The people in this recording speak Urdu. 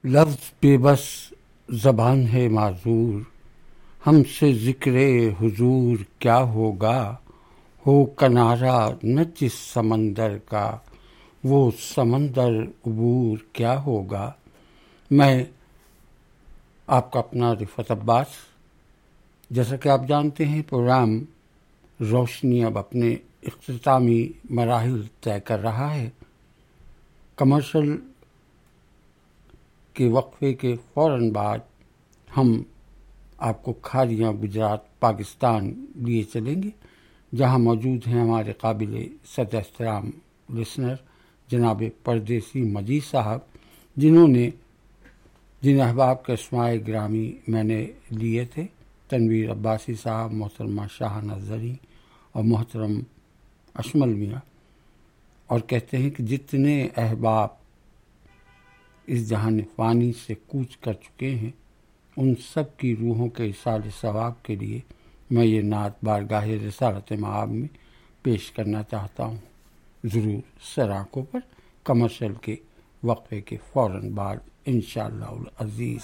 لفظ بے بس زبان ہے معذور، ہم سے ذکر حضور کیا ہوگا؟ ہو کنارہ نہ جس سمندر کا، وہ سمندر عبور کیا ہوگا؟ میں آپ کا اپنا رفعت عباس، جیسا کہ آپ جانتے ہیں پروگرام روشنی اب اپنے اختتامی مراحل طے کر رہا ہے۔ کمرشل کے وقفے کے فوراً بعد ہم آپ کو کھاریاں گجرات پاکستان لیے چلیں گے، جہاں موجود ہیں ہمارے قابل صد احترام لسنر جناب پردیسی مجید صاحب، جنہوں نے جن احباب کے اسماء گرامی میں نے لیے تھے، تنویر عباسی صاحب، محترمہ شاہانہ زریں اور محترم اشمل میاں، اور کہتے ہیں کہ جتنے احباب اس جہان فانی سے کوچ کر چکے ہیں، ان سب کی روحوں کے ایصال ثواب کے لیے میں یہ نعت بارگاہ رسالت مآب میں پیش کرنا چاہتا ہوں، ضرور سراخوں پر، کمرشل کے وقفے کے فوراً بعد انشاءاللہ العزیز۔